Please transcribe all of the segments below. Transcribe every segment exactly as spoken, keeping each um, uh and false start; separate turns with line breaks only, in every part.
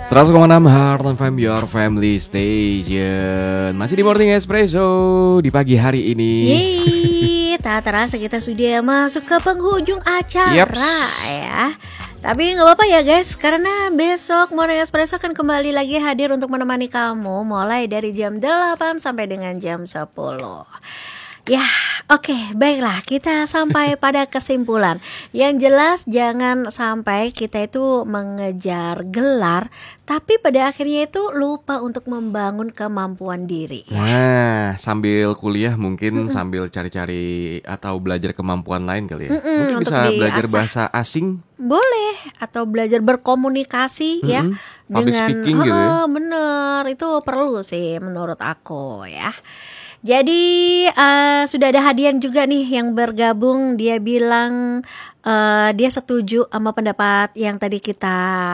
seratus koma enam Heartland F M, your family station. Masih di Morning Espresso di pagi hari ini.
Yeay, tak terasa kita sudah masuk ke penghujung acara. Yep. Ya. Tapi gak apa-apa ya guys, karena besok Morning Espresso akan kembali lagi hadir untuk menemani kamu mulai dari jam delapan sampai dengan jam sepuluh. Ya, oke, okay, baiklah, kita sampai pada kesimpulan. Yang jelas jangan sampai kita itu mengejar gelar, tapi pada akhirnya itu lupa untuk membangun kemampuan diri.
Nah, sambil kuliah mungkin Mm-mm. sambil cari-cari atau belajar kemampuan lain kali ya.
Mm-mm,
mungkin bisa belajar
asah.
bahasa asing.
Boleh, atau belajar berkomunikasi Mm-mm. ya
Public
dengan
speaking
oh,
gitu ya.
Bener, itu perlu sih menurut aku ya. Jadi uh, sudah ada hadiah juga nih yang bergabung. Dia bilang uh, dia setuju sama pendapat yang tadi kita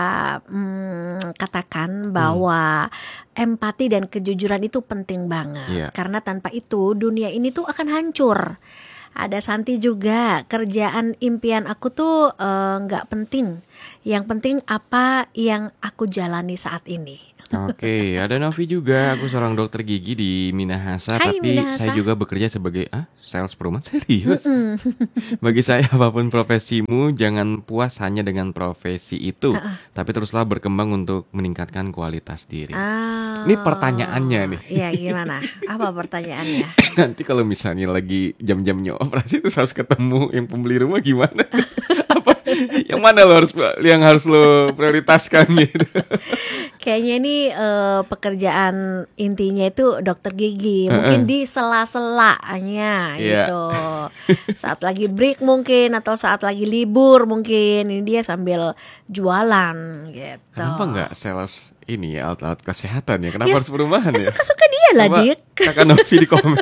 um, katakan bahwa hmm. empati dan kejujuran itu penting banget. Yeah. Karena tanpa itu dunia ini tuh akan hancur. Ada Santi juga, kerjaan impian aku tuh uh, gak penting. Yang penting apa yang aku jalani saat ini.
Oke, ada Novi juga. Aku seorang dokter gigi di Minahasa.
Hai,
Tapi
Minahasa.
saya juga bekerja sebagai ah, sales perumahan. Serius? Bagi saya apapun profesimu, jangan puas hanya dengan profesi itu, uh-uh. tapi teruslah berkembang untuk meningkatkan kualitas diri.
Oh.
Ini pertanyaannya nih.
Iya, gimana? Apa pertanyaannya?
Nanti kalau misalnya lagi jam-jamnya operasi terus harus ketemu yang pembeli rumah gimana? Apa? Yang mana lo harus yang harus lo prioritaskan gitu?
Kayaknya ini uh, pekerjaan intinya itu dokter gigi. Mungkin uh-uh. di sela-selanya
yeah.
gitu. Saat lagi break mungkin, atau saat lagi libur mungkin. Ini dia sambil jualan gitu.
Kenapa gak sales ini ya, alat-alat kesehatan ya? Kenapa
ya,
harus perumahan ya?
Ya suka-suka dia lah, Dik.
Kakak Novi di komen.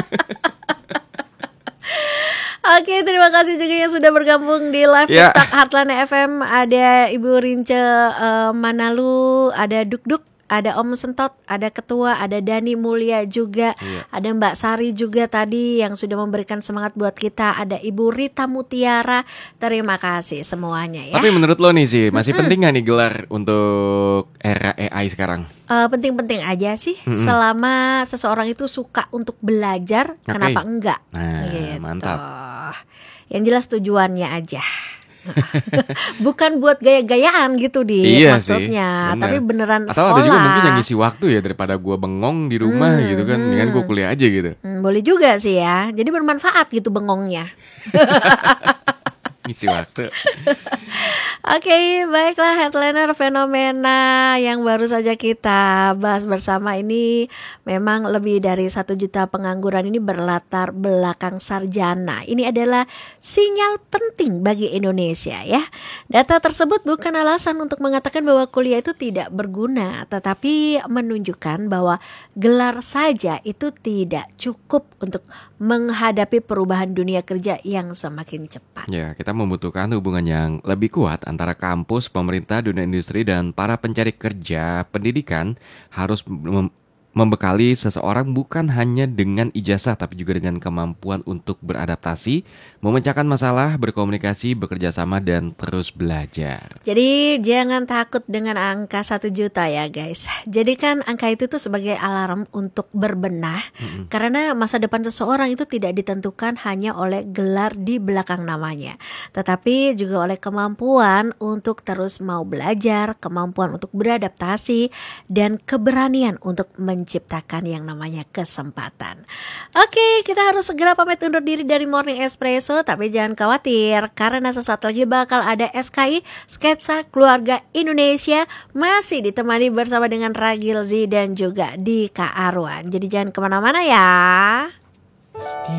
Oke, terima kasih juga yang sudah bergabung di live
yeah.
TikTok Heartland F M. Ada Ibu Rince uh, Manalu, ada Duk Duk, ada Om Sentot, ada Ketua, ada Dani Mulia juga, yeah. ada Mbak Sari juga tadi yang sudah memberikan semangat buat kita. Ada Ibu Rita Mutiara. Terima kasih semuanya ya.
Tapi menurut lo nih sih, masih mm-hmm. penting gak nih gelar untuk era A I sekarang?
Uh, penting-penting aja sih, mm-hmm. selama seseorang itu suka untuk belajar, okay. kenapa enggak?
Nah,
gitu.
Mantap.
Yang jelas tujuannya aja. Bukan buat gaya-gayaan gitu di
iya
maksudnya,
sih,
tapi beneran
Asal
sekolah.
Ada juga mungkin yang ngisi waktu ya, daripada gue bengong di rumah hmm, gitu kan, dengan gue kuliah aja gitu.
Hmm, boleh juga sih ya, jadi bermanfaat gitu bengongnya.
Ngisi waktu.
Oke, okay, baiklah headliner fenomena yang baru saja kita bahas bersama ini. Memang lebih dari satu juta pengangguran ini berlatar belakang sarjana. Ini adalah sinyal penting bagi Indonesia ya. Data tersebut bukan alasan untuk mengatakan bahwa kuliah itu tidak berguna, tetapi menunjukkan bahwa gelar saja itu tidak cukup untuk menghadapi perubahan dunia kerja yang semakin cepat.
Ya, kita membutuhkan hubungan yang lebih kuat antara kampus, pemerintah, dunia industri, dan para pencari kerja. Pendidikan harus mem- membekali seseorang bukan hanya dengan ijazah, tapi juga dengan kemampuan untuk beradaptasi, memecahkan masalah, berkomunikasi, bekerja sama, dan terus belajar.
Jadi jangan takut dengan angka satu juta ya guys. Jadikan angka itu tuh sebagai alarm untuk berbenah. Mm-hmm. Karena masa depan seseorang itu tidak ditentukan hanya oleh gelar di belakang namanya, tetapi juga oleh kemampuan untuk terus mau belajar, kemampuan untuk beradaptasi, dan keberanian untuk men menciptakan yang namanya kesempatan. Oke, kita harus segera pamit undur diri dari Morning Espresso, tapi jangan khawatir karena sesaat lagi bakal ada S K I Sketsa Keluarga Indonesia, masih ditemani bersama dengan Ragil Z dan juga Dika Arwan. Jadi jangan kemana-mana ya.